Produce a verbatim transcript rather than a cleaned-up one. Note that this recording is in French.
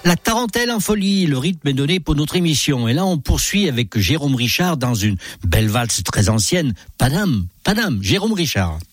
La tarentelle en folie, le rythme est donné pour notre émission. Et là, on poursuit avec Jérôme Richard dans une belle valse très ancienne. Padam, Padam, Jérôme Richard.